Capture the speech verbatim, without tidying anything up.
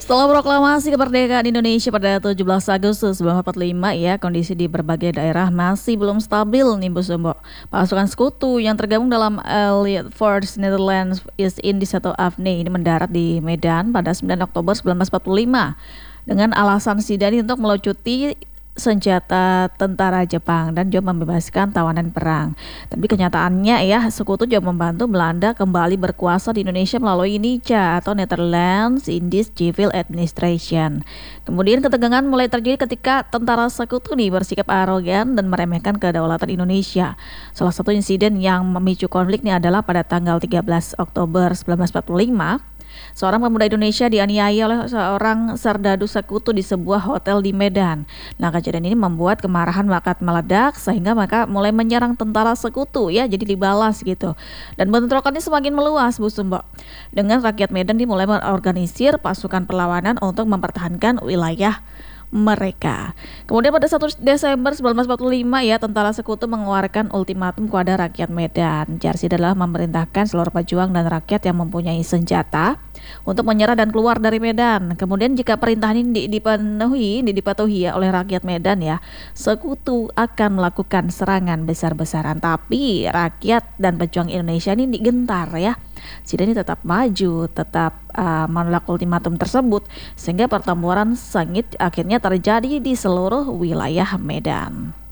Setelah proklamasi kemerdekaan Indonesia pada tujuh belas Agustus seribu sembilan ratus empat puluh lima ya, kondisi di berbagai daerah masih belum stabil nih Bu Sumbo. Pasukan sekutu yang tergabung dalam Elite Force Netherlands East Indies atau A F N I ini mendarat di Medan pada sembilan Oktober seribu sembilan ratus empat puluh lima dengan alasan Sidani untuk melucuti senjata tentara Jepang dan juga membebaskan tawanan perang. Tapi kenyataannya ya, sekutu juga membantu Belanda kembali berkuasa di Indonesia melalui N I C A atau Netherlands Indies Civil Administration. Kemudian ketegangan mulai terjadi ketika tentara sekutu nih bersikap arogan dan meremehkan kedaulatan Indonesia. Salah satu insiden yang memicu konflik ini adalah pada tanggal tiga belas Oktober seribu sembilan ratus empat puluh lima. Seorang pemuda Indonesia dianiaya oleh seorang serdadu sekutu di sebuah hotel di Medan. Nah, kejadian ini membuat kemarahan Makat meledak sehingga maka mulai menyerang tentara sekutu ya, jadi dibalas gitu. Dan bentrokannya semakin meluas Bu Sumbo. Dengan rakyat Medan dimulai mengorganisir pasukan perlawanan untuk mempertahankan wilayah mereka. Kemudian pada satu Desember seribu sembilan ratus empat puluh lima ya, tentara sekutu mengeluarkan ultimatum kepada rakyat Medan. Jarsi adalah memerintahkan seluruh pejuang dan rakyat yang mempunyai senjata untuk menyerah dan keluar dari Medan. Kemudian jika perintah ini dipenuhi, dipatuhi ya oleh rakyat Medan ya, sekutu akan melakukan serangan besar-besaran. Tapi rakyat dan pejuang Indonesia ini digentar ya. Sidani tetap maju, tetap uh, menolak ultimatum tersebut sehingga pertempuran sengit akhirnya terjadi di seluruh wilayah Medan.